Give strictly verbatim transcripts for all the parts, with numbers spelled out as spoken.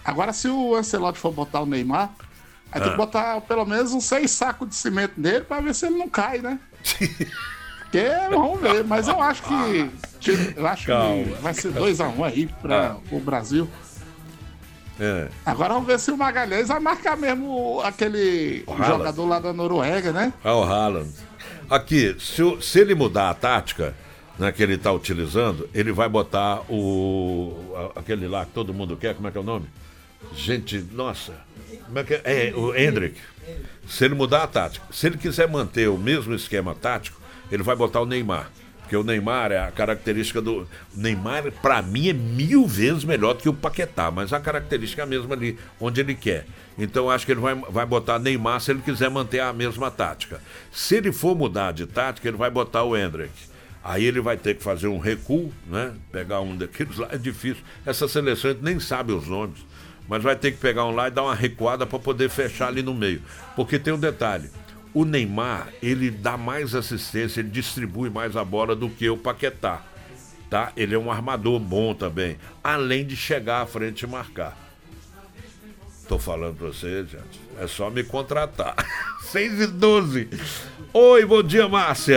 Agora, se o Ancelotti for botar o Neymar, aí ah. tem que botar pelo menos uns seis sacos de cimento nele pra ver se ele não cai, né? Porque, vamos ver, mas eu acho que eu acho Calma. que vai ser dois a um aí para o Brasil. É. Agora vamos ver se o Magalhães vai marcar mesmo aquele jogador lá da Noruega, né? Ah, o Haaland. Aqui, se, se ele mudar a tática, né, que ele está utilizando, ele vai botar o aquele lá que todo mundo quer, como é que é o nome? Gente, nossa, como é que é? É o Endrick. Se ele mudar a tática, se ele quiser manter o mesmo esquema tático, ele vai botar o Neymar. Porque o Neymar é a característica do... O Neymar, pra mim, é mil vezes melhor do que o Paquetá, mas a característica é a mesma ali, onde ele quer. Então, eu acho que ele vai, vai botar Neymar se ele quiser manter a mesma tática. Se ele for mudar de tática, ele vai botar o Endrick. Aí ele vai ter que fazer um recuo, né? Pegar um daqueles lá, é difícil. Essa seleção a gente nem sabe os nomes, mas vai ter que pegar um lá e dar uma recuada para poder fechar ali no meio. Porque tem um detalhe. O Neymar, ele dá mais assistência, ele distribui mais a bola do que o Paquetá, tá? Ele é um armador bom também, além de chegar à frente e marcar. Tô falando pra você, gente, é só me contratar. seis e doze. Oi, bom dia, Márcia.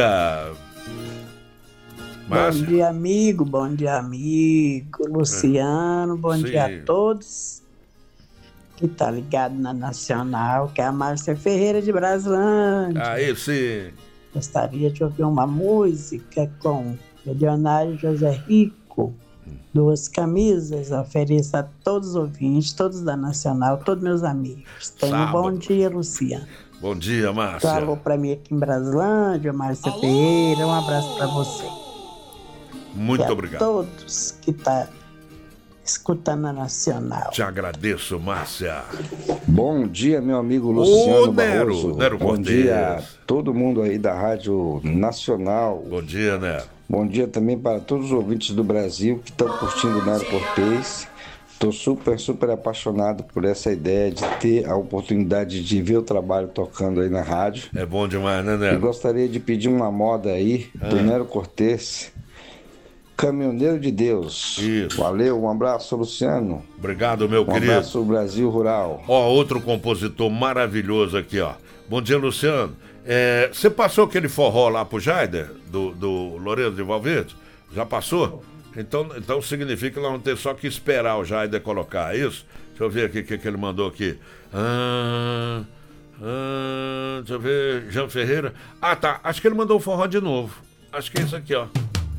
Márcia. Bom dia, amigo, bom dia, amigo. Luciano, bom Sim. dia a todos. Que tá ligado na Nacional, que é a Márcia Ferreira de Braslândia. Aí sim. Gostaria de ouvir uma música com Milionário José Rico, Duas Camisas. Ofereço a todos os ouvintes, todos da Nacional, todos meus amigos. Tenham um bom dia, Luciano. Bom dia, Márcia. Falou pra mim aqui em Braslândia, Márcia Alô? Ferreira. Um abraço pra você. Muito e obrigado. A todos que tá escutando a Nacional. Te agradeço, Márcia. Bom dia, meu amigo Luciano Ô, Nero, Barroso. Nero Bom Cortez. dia a todo mundo aí da Rádio Nacional. Bom dia, Nero. Bom dia também para todos os ouvintes do Brasil que estão curtindo o Nero Cortez. Estou super, super apaixonado por essa ideia de ter a oportunidade de ver o trabalho tocando aí na rádio. É bom demais, né, Nero? E gostaria de pedir uma moda aí do ah. Nero Cortez. Caminhoneiro de Deus. Isso. Valeu, um abraço, Luciano. Obrigado, meu um querido. Um abraço, Brasil Rural. Ó, outro compositor maravilhoso aqui, ó. Bom dia, Luciano. É, você passou aquele forró lá pro Jaider, do, do Lourenço de Valverde? Já passou? Então, então significa que nós vamos ter só que esperar o Jaider colocar, é isso? Deixa eu ver aqui o que, que ele mandou aqui. Ah, ah, deixa eu ver, Jean Ferreira. Ah, tá, acho que ele mandou o forró de novo. Acho que é isso aqui, ó.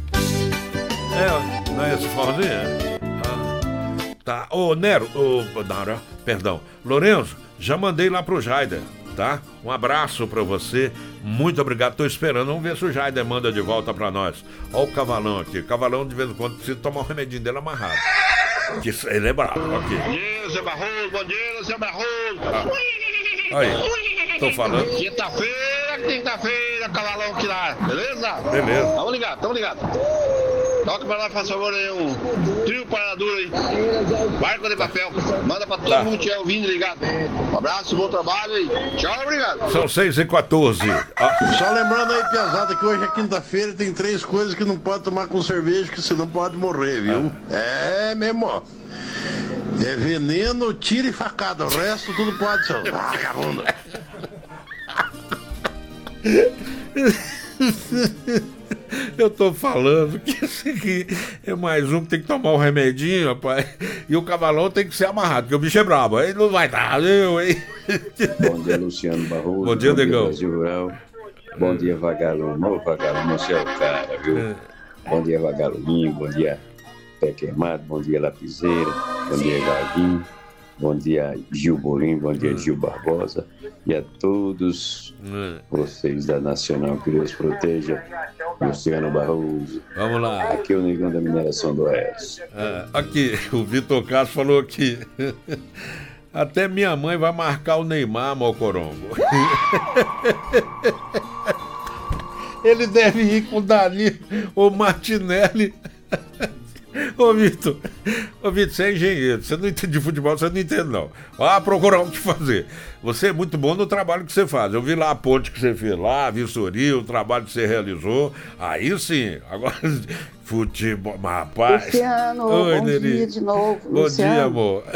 É, não é esse forrozinho? Ah, tá. Ô, Nero, ô, Nara, perdão. Lourenço, já mandei lá pro Jaider, tá? Um abraço pra você. Muito obrigado. Tô esperando. Vamos ver se o Jaider manda de volta pra nós. Ó o Cavalão aqui. Cavalão, de vez em quando, precisa tomar o remedinho dele amarrado. Que ele é bravo, ok. Bom dia, seu Barroso. Bom dia, seu Barroso. Ah. Aí, tô falando. Quinta-feira, quinta-feira, Cavalão aqui lá. Beleza? Beleza. Tamo ligado, tamo ligado. Toca pra lá, faz favor aí, um trio paradura aí. Barco de papel. Manda pra todo tá. mundo que estiver ouvindo ligado. Um abraço, bom trabalho aí. Tchau, obrigado. São seis e quatorze. Ah. Só lembrando aí, piazada, que hoje é quinta-feira e tem três coisas que não pode tomar com cerveja, que senão pode morrer, viu? Ah. É mesmo, ó. É veneno, tiro e facada. O resto tudo pode ser. Vagabundo. Eu tô falando que esse aqui é mais um que tem que tomar um remedinho, rapaz. E o Cavalão tem que ser amarrado, porque o bicho é brabo. Aí não vai dar, viu? Hein? Bom dia, Luciano Barroso. Bom dia, Negão. Bom dia, Brasil Rural. Bom dia, Vagalume. Vagalume, você é o cara, viu? É. Bom dia, Vagaluminho. Bom dia, Pé Queimado. Bom dia, Lapiseira. Bom dia, Gaguinho. Bom dia, Gil Bolim. Bom dia, Gil Barbosa. E a todos vocês da Nacional, que Deus proteja. Luciano Barroso. Vamos lá. Aqui é o Negão da Mineração do Oeste. É, aqui, o Vitor Castro falou aqui. Até minha mãe vai marcar o Neymar, Mocorongo. Ele deve ir com o Danilo ou Martinelli. Ô, Vitor, ô, Vitor, você é engenheiro, você não entende de futebol, você não entende, não. Vá procurar o que fazer. Você é muito bom no trabalho que você faz. Eu vi lá a ponte que você fez lá, a vistoria, o trabalho que você realizou. Aí sim, agora, futebol, rapaz. Luciano, Oi, bom Neri. dia de novo, Bom Luciano. dia, amor.